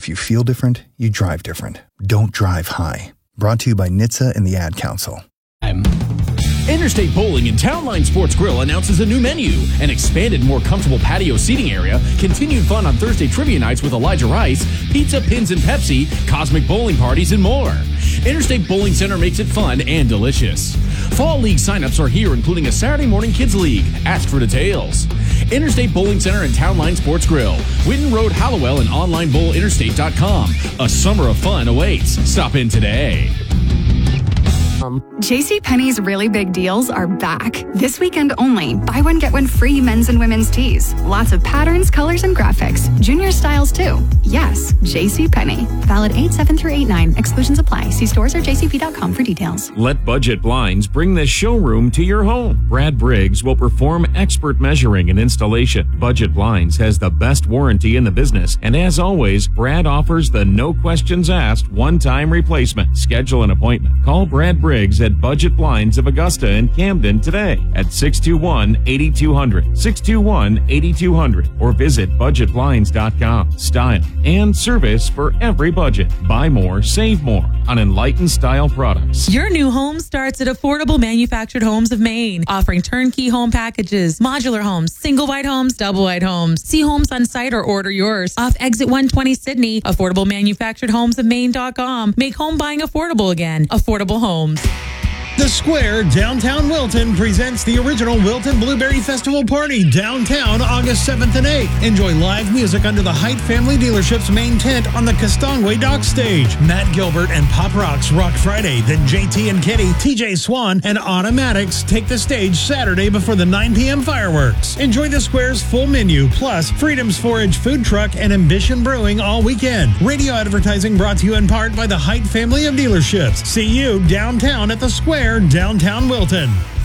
If you feel different, you drive different. Don't drive high. Brought to you by NHTSA and the Ad Council. Interstate Bowling and Town Line Sports Grill announces a new menu, an expanded, more comfortable patio seating area, continued fun on Thursday trivia nights with Elijah Rice, pizza, pins, and Pepsi, cosmic bowling parties, and more. Interstate Bowling Center makes it fun and delicious. Fall League signups are here, including a Saturday morning kids league. Ask for details. Interstate Bowling Center and Town Line Sports Grill, Winton Road, Hallowell, and onlinebowlinterstate.com. A summer of fun awaits. Stop in today. JCPenney's really big deals are back. This weekend only. Buy one, get one free men's and women's tees. Lots of patterns, colors, and graphics. Junior styles, too. Yes, JCPenney. Valid 8/7 through 8/9. Exclusions apply. See stores or jcp.com for details. Let Budget Blinds bring the showroom to your home. Brad Briggs will perform expert measuring and installation. Budget Blinds has the best warranty in the business. And as always, Brad offers the no questions asked one-time replacement. Schedule an appointment. Call Brad Briggs at Budget Blinds of Augusta and Camden today at 621-8200, 621-8200, or visit budgetblinds.com. Style and service for every budget. Buy more, save more on Enlightened Style products. Your new home starts at Affordable Manufactured Homes of Maine, offering turnkey home packages, modular homes, single wide homes, double wide homes. See homes on site or order yours off exit 120 Sydney. AffordableManufacturedHomesofMaine.com. Make home buying affordable again. Affordable Homes. The Square, downtown Wilton, presents the original Wilton Blueberry Festival Party downtown August 7th and 8th. Enjoy live music under the Haight Family Dealership's main tent on the Castongway Dock stage. Matt Gilbert and Pop Rocks rock Friday, then JT and Kitty, TJ Swan, and Automatics take the stage Saturday before the 9 p.m. fireworks. Enjoy the Square's full menu, plus Freedom's Forage food truck and Ambition Brewing all weekend. Radio advertising brought to you in part by the Haight Family of Dealerships. See you downtown at the Square, downtown Wilton.